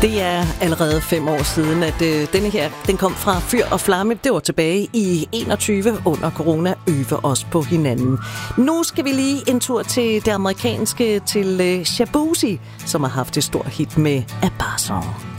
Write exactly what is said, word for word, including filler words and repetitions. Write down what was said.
Det er allerede fem år siden, at øh, denne her den kom fra Fyr og Flamme. Det var tilbage i enogtyve under corona. Øve os på hinanden. Nu skal vi lige en tur til det amerikanske, til øh, Shaboozey, som har haft et stort hit med A Bar Song.